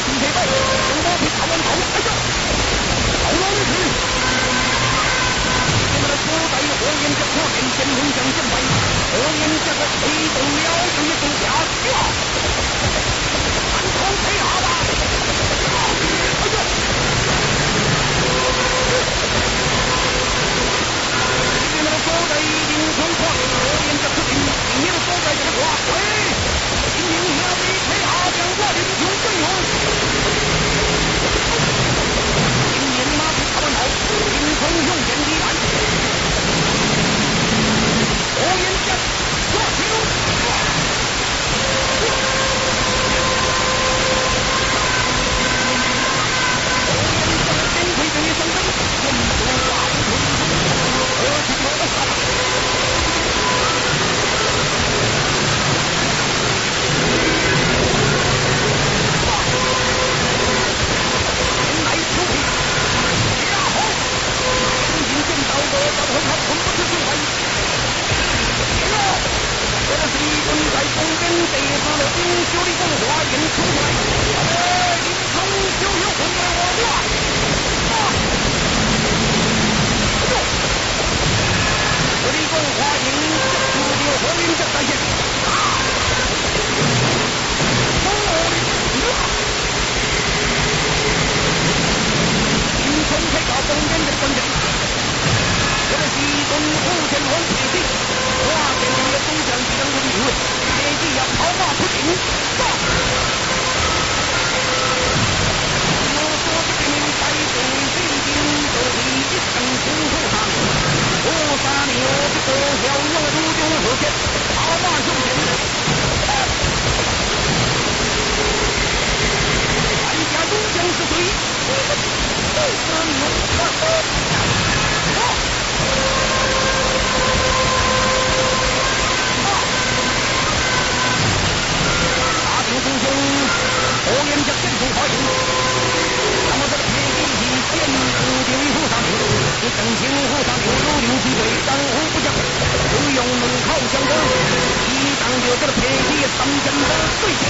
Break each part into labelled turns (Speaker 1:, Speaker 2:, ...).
Speaker 1: 准备备，我被他们头，哎呀，好龙去！你们的古代火焰这火焰先锋将先辈，火焰这个推动了这一种下去啊！看空配下吧！哎呦！你们的所在凌空狂，火焰这指令，你们所在这个话，喂！今天下被配下将我领军阵容。今年马匹他们后，凌空用剑离开。火焰剑，抓起龙！先推这一声声，人多话不出，而且有的啥？来出皮，然后赶紧见到我，到头他从不知机会。这是一顿在东边得到了领袖的文化演出来，林冲就有混在我家。我的文化演出的火云这三线，林冲配到东边的关键，这是一顿红前红铁骑。哇！这里的中将几张都有，铁骑要跑马出营，走！我说这个明白对北京都是一场冲突上，菩萨牛的国小用如中和谐，跑马出营。看下中将是谁？都是牛。英雄，火焰将先锋发应，那么这个铁骑是先不定于虎上牛，你等清虎上牛如临其队，当虎不降，不用门口相攻，一当就这个铁骑三将的对决。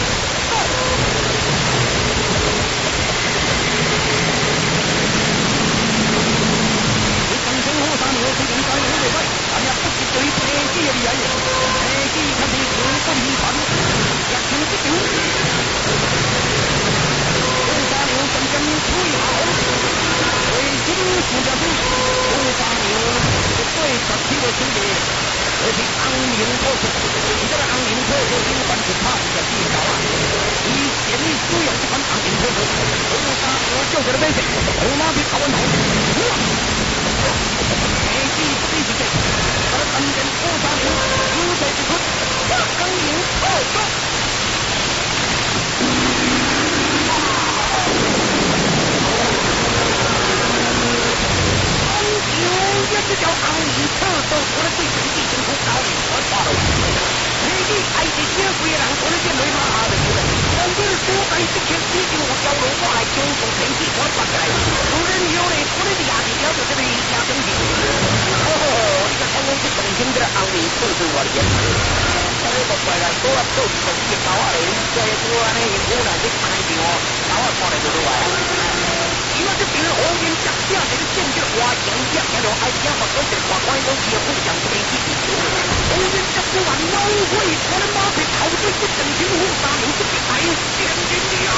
Speaker 1: 你等清虎上牛是应该有对白，大家不是对铁骑的原因，铁骑它是自不离传。也挺不丢，红沙牛真正吹好，为新副将军，红沙牛是最实际的兄弟，这是昂名破处，你这个昂名破处，你管是差一个地道啊！你建议使用这款昂名破处，红沙牛就是这本事，红马匹打完头，铁骑不必是这，而当今红沙牛有这之处，昂名破处。也是叫昂名破处，我的对手已经从高里我抓了。铁骑爱的结果也让我的这雷马的出来，我们所在这些已经我交了我来中从铁骑我抓起来，主人有的我的压力了就这里压东西。哦，你看我是动心的昂名破处我的天。我不怪人多啊，都是从这高啊嘞，这多呢，湖南这太平哦，高啊过来就多啊。因为这边火焰降下这个剑这花枪降下了，哎呀，我这花关都是互相飞机的。火焰降不完老鬼，我的马匹逃出去，整清虎沙牛这个太险的呀！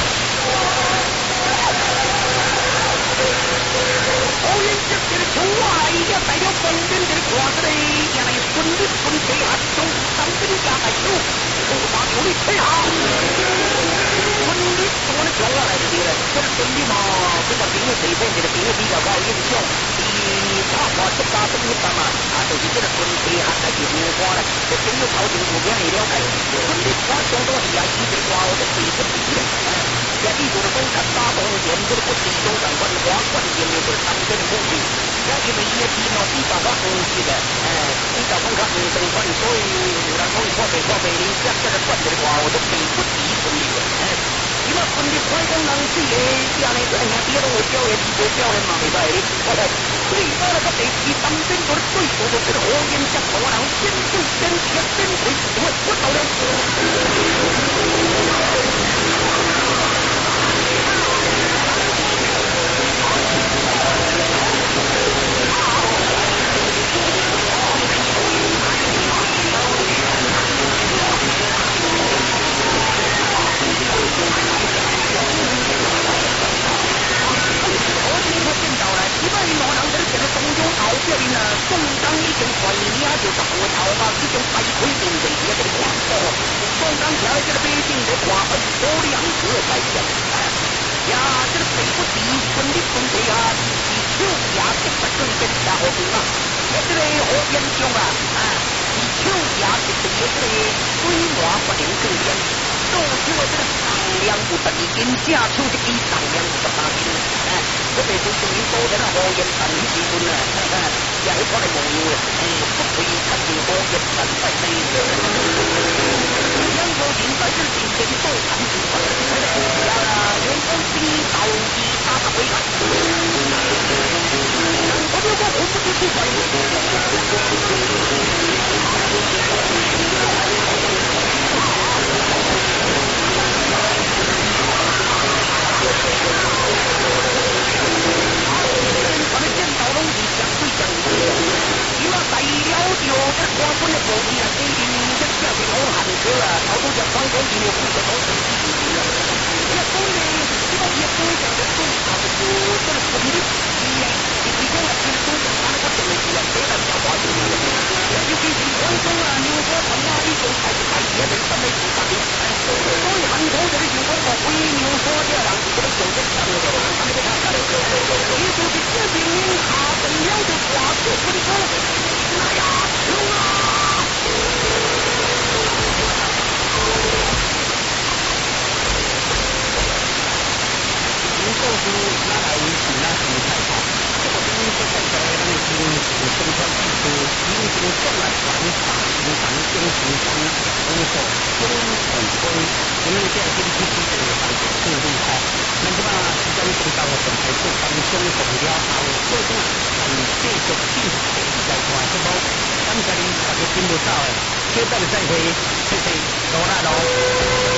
Speaker 1: 火焰降这个球啊，也带了风边这个瓜子嘞，原来顺利顺飞下中当这个下来路，虎沙牛的退下。顺利从我的脚下来的敌人，这是顺利嘛？这个兵水分这个兵比较高英雄，差不多大东西嘛，就是这个顺飞下来就无花了，这真有靠近路边的了解，顺利花相当厉害，一直花我的水不低的。这地主的东山大东县，这个不地中上文化关键的这个当真的东西，因为一些地方比较高东西的，比较风格东关，所以然后破北的，像这个关的话，我都比不低顺利的。因为顺利快攻能是的，这样的这样别人会表演，地表演嘛，明白的。所以到了个地区当真我的对手的这个火焰下头，然后先对先贴先回，因为不到了。 花粉多两个在前。呀，这个北部地村的村地啊，地球也这个准备下河边啊，这个河边中啊，地球也这个这个水马不能更变，都是我这个上梁不得已经下出这个上梁不得大兵，这边就属于多的那河沿山的地村啊，也是过来蒙牛的，不可以看见河沿山在内。两个人在这里边都看出来了，呀，用功兵到底打他回来，我就说我不就出来。他们见到东西相对相因为在了就这光棍的手机啊，给你这下面好汉子啊，好多叫光棍里面不是都是也懂的，这个也懂讲的懂差不多，这个懂的你讲了听懂讲他那个东西啊，非常讲话的，尤其是广东啊、牛河城啊，你就才是太也得他们是啥的，所以很多这个就光说回牛说这样，这个有点像的，他们看看的，也就是这几年他们了就挂出分手，哎呀，穷啊！告诉拿来是那是太好，这个东西在在那个生产技术已经转来转大生产中生产工作中普通，我们这样跟出去这个方式更厉害。那么时间更到我们在做当中同了后，做中继续进行在看什么？感谢你大家听到到，下次再会，谢谢，多啦喽。